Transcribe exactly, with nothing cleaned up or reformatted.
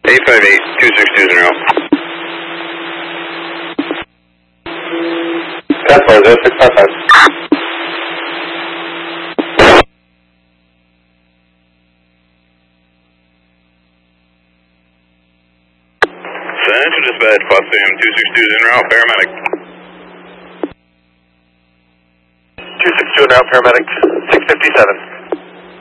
eight five eight, two six two zero. That's four zero six five five. Central dispatch, Potsdam two six two in route, paramedic. two six two in route, paramedic, six fifty-seven.